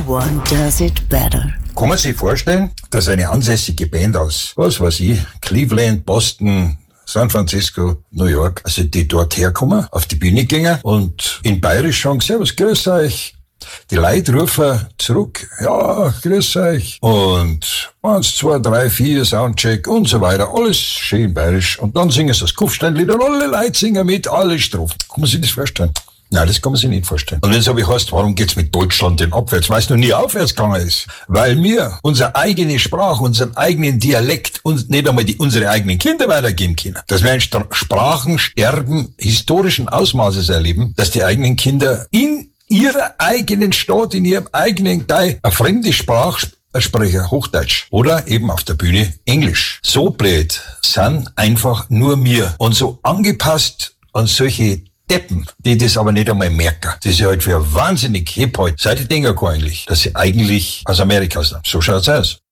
one does it better. Kann man sich vorstellen, dass eine ansässige Band aus, was weiß ich, Cleveland, Boston, San Francisco, New York, also die dort herkommen, auf die Bühne gingen und in Bayerisch sagen, servus, grüß euch. Die Leute rufen zurück, ja, grüß euch. Und 1, 2, 3, 4, Soundcheck und so weiter. Alles schön bayerisch. Und dann singen sie das Kufsteinlied und alle Leute singen mit, alle Strophen. Kann man sich das vorstellen? Nein, das kann man sich nicht vorstellen. Und jetzt habe ich heißt, warum geht's mit Deutschland denn abwärts? Weil es noch nie aufwärts gegangen ist. Weil wir unsere eigene Sprache, unseren eigenen Dialekt und nicht einmal unsere eigenen Kinder weitergeben können. Dass wir ein Sprachensterben historischen Ausmaßes erleben, dass die eigenen Kinder in ihrer eigenen Stadt, in ihrem eigenen Teil eine fremde Sprache sprechen, Hochdeutsch. Oder eben auf der Bühne Englisch. So blöd sind einfach nur wir. Und so angepasst an solche Deppen, die das aber nicht einmal merken. Das ist ja halt für wahnsinnig hip heute. Seit ich denke eigentlich, dass sie eigentlich aus Amerika sind. So schaut's aus.